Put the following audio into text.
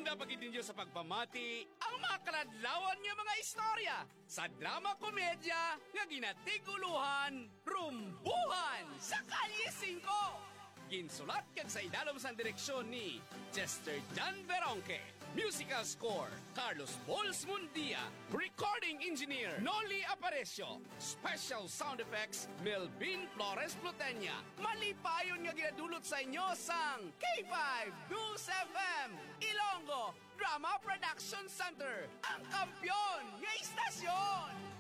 Handa pagid ninyo sa pagpamati ang mga kaladlawan nga mga istorya sa drama komedya nga ginatiguluhan, Rumbuhan sa Kalye 5. Ginsulat kag sa idalom sa direksyon ni Chester John Veronque. Musical score, Carlos Bols Mundia. Recording engineer, Noli Aparecio. Special sound effects, Melvin Flores Plutenya. Malipayon nga ginadulot sa inyo sang K5 News FM Ilonggo Drama Production Center, ang kampyon nga istasyon.